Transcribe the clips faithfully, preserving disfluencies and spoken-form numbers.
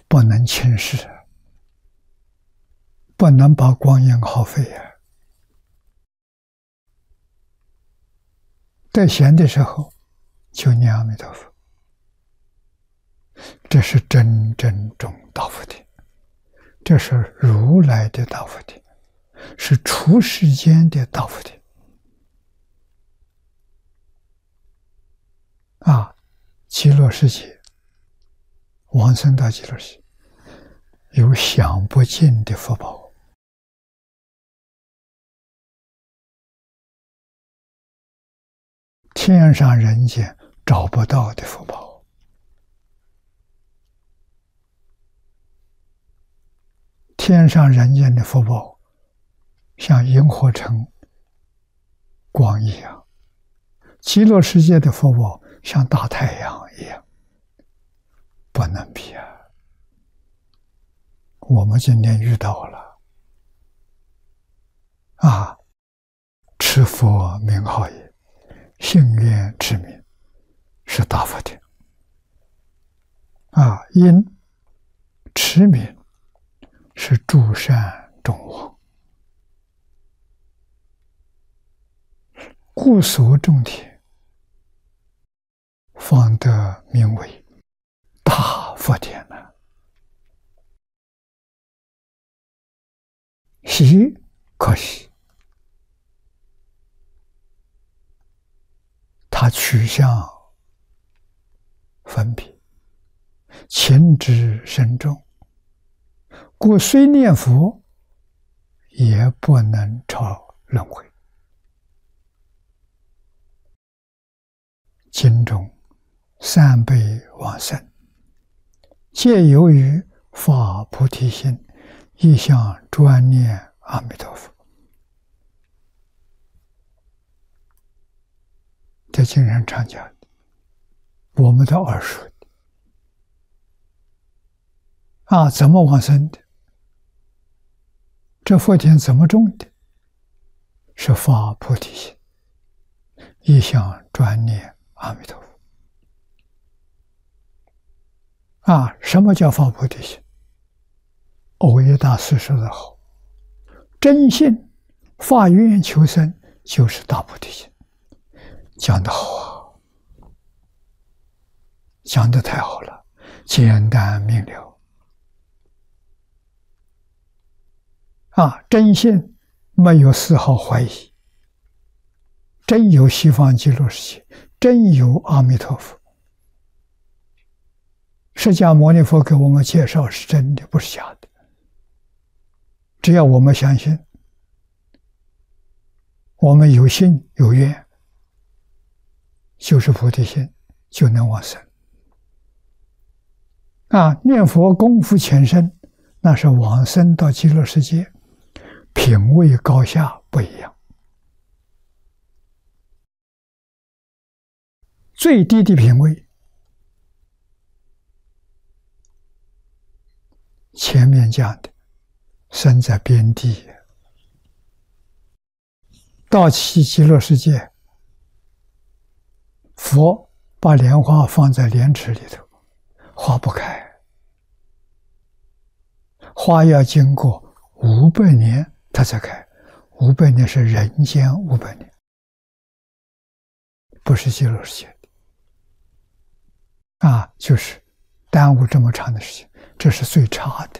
不能轻视，不能把光阴耗费呀。得闲的时候就念阿弥陀佛，这是真正种大福田，这是如来的大福田，是出世间的大福田啊！极乐世界，往生到极乐世界，有享不尽的福报。天上人间找不到的福报，天上人间的福报像萤火虫光一样，极乐世界的福报像大太阳一样，不能比啊！我们今天遇到了啊，持佛名号也，信愿持名，是大福田啊！因持名是诸善众王，故所种田，方得名为大福田呢。喜可喜，他取向分别，情之深重，故虽念佛，也不能超轮回。经中三辈往生，皆由于发菩提心，一向专念阿弥陀佛。在经上常讲的，我们都耳熟的啊，怎么往生的？这福田怎么种的？是发菩提心，一向专念阿弥陀佛。啊，什么叫发菩提心？耦耶大师说得好，真信发愿求生就是大菩提心。讲得好啊，讲得太好了，简单明了啊！真信没有丝毫怀疑，真有西方极乐世界，真有阿弥陀佛。释迦牟尼佛给我们介绍是真的，不是假的。只要我们相信，我们有心有愿，就是菩提心，就能往生。啊，念佛功夫浅深，那是往生到极乐世界，品位高下不一样。最低的品位，前面讲的，生在边地，到极极乐世界，佛把莲花放在莲池里头，花不开，花要经过五百年它才开，五百年是人间五百年，不是极乐世界的啊，就是耽误这么长的时间，这是最差的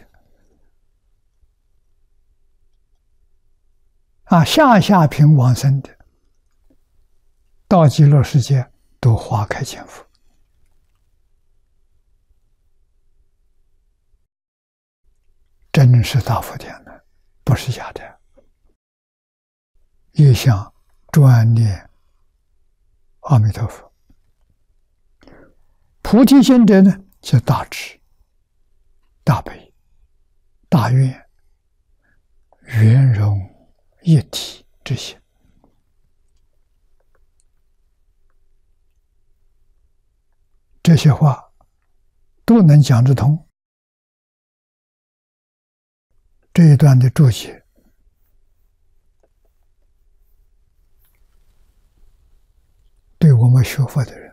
啊。下下品往生的，到极乐世界都花开见佛。真是大福田的，不是假的。一向专念阿弥陀佛，菩提心者呢，是大智、大悲、大愿、圆融一体之心。这些话都能讲得通。这一段的注解，对我们学佛的人